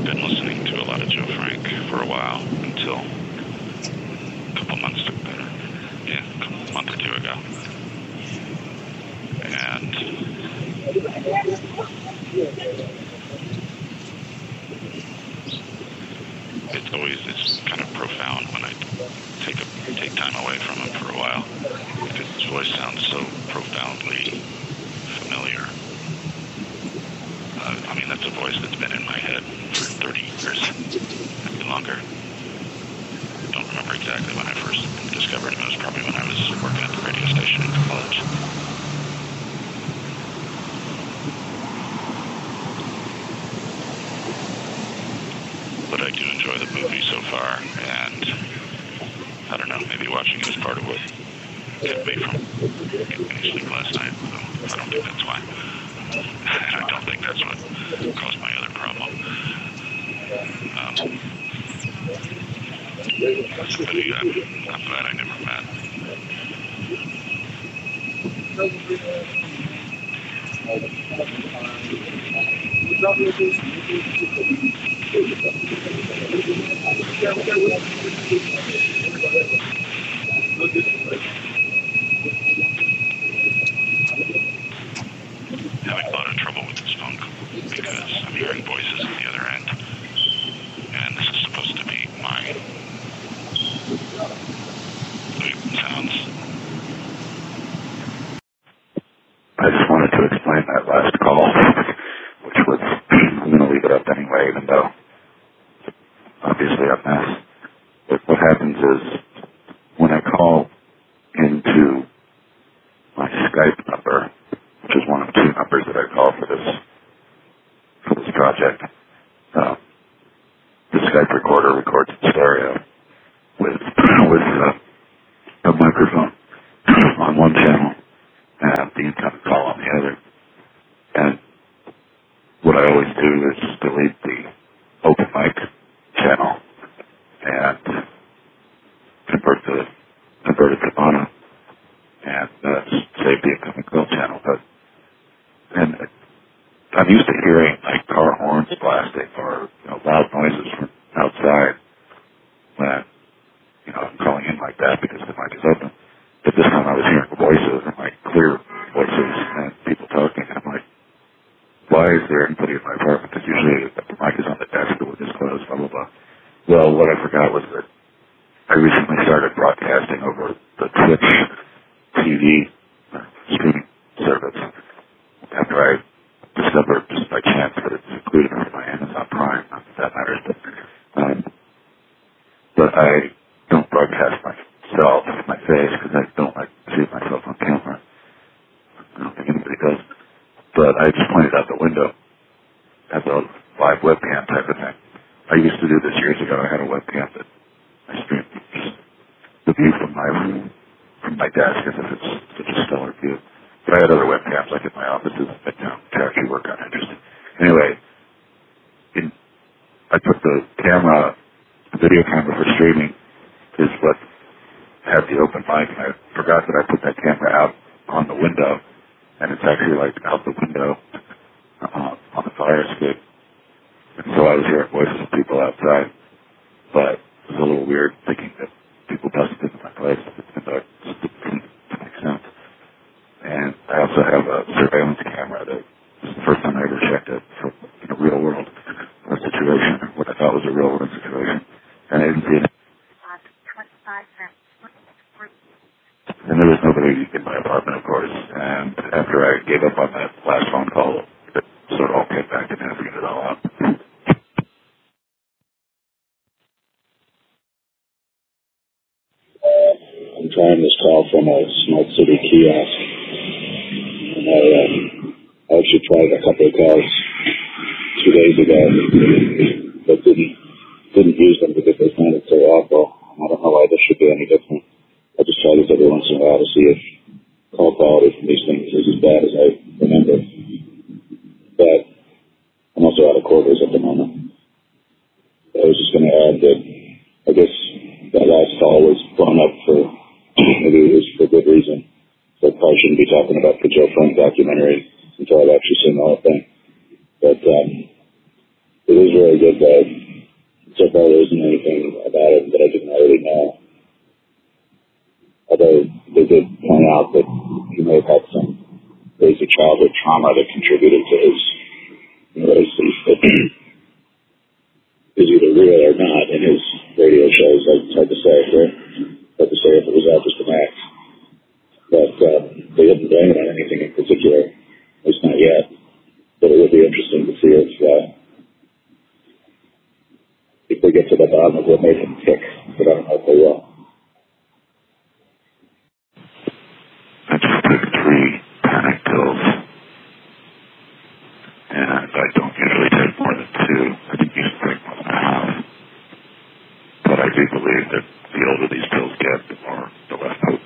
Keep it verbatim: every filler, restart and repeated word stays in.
been listening to a lot of Joe Frank for a while until a couple months ago, yeah, a month or two ago. And it's always, it's kind of profound when I take a, take time away from him for a while, because his voice sounds so profoundly familiar. Uh, I mean, that's a voice that's been in my head for thirty years, maybe longer. I don't remember exactly when I first discovered him. It was probably when I was working at the radio station in college. But I do enjoy the movie so far, and I don't know, maybe watching it is part of what kept me from getting any sleep last night. So I don't think that's why. And I don't think that's what caused my other problem. Um, but yeah, I'm glad I never met. Having a lot of trouble with this phone because I'm hearing voices on the other end, and this is supposed to be my sounds. I just wanted to explain that last call, which was, I'm going to leave it up anyway, even though it's obviously a mess. But what happens is, when I call into my Skype number, which is one of two numbers that I call for this for this project, uh, the Skype recorder records in stereo with with uh, a microphone on one channel and the incoming call on the other. And what I always do is delete the open mic channel and convert the convert it to mono and uh, save the incoming call channel. But and I'm used to hearing like car horns blasting or you know loud noises from outside when you know I'm calling in like that because the mic is open. But this time I was hearing voices and like clear voices and people talking, and I'm like, why is there anybody in my apartment? Because usually the mic is on the desk, it would just close, blah, blah, blah. Well, what I forgot was that I recently started broadcasting over the Twitch T V uh, streaming service after I discovered just by chance that it's included on my Amazon Prime, not that that matters, but, um, but I don't broadcast myself, my face, because I don't like to see myself on camera. I don't think anybody does. But I just pointed out the window as a live webcam type of thing. I used to do this years ago. I had a webcam that I streamed just the view from my from my desk as if it's such a stellar view. But I had other webcams like in my offices in Midtown to actually work on interesting. Anyway, in, I put the camera, the video camera for streaming is what had the open mic, and I forgot that I put that camera out on the window, and it's actually like out the window uh, on the fire escape. And so I was hearing voices of people outside, but it was a little weird thinking that people busted into my place, even though it didn't make sense. And I also have a surveillance camera that was the first time I ever checked it for, in a real world uh, situation, what I thought was a real world situation, and I didn't see it. And there was nobody in my apartment, of course, and after I gave up on that last phone call, it sort of all came back to me and I figured it all out. I'm trying this call from a Smart City kiosk, and I, um, I actually tried a couple of calls two days ago, but didn't, didn't use them because they sounded so awful. I don't know why this should be any different. I just try this every once in a while to see if call quality from these things is as bad as I remember. But I'm also out of quarters at the moment. I was just going to add that I guess that last call was blown up for, maybe it was for good reason. So I probably shouldn't be talking about the Joe Frank documentary until I've actually seen the whole thing. But um, it is really positive, but so far there isn't anything about it that I didn't already know. Although they did point out that he may have had some basic childhood trauma that contributed to his neuroses that is either real or not in his radio shows. It's hard to say, right? Hard to say if it was all just an act. But uh, they didn't blame it on anything in particular, at least not yet. But it would be interesting to see if uh, if they get to the bottom of what made him tick. But I don't know if they will. I just took three panic pills, and I don't usually take more than two. I think you should take one and a half. But I do believe that the older these pills get, the more, the less potent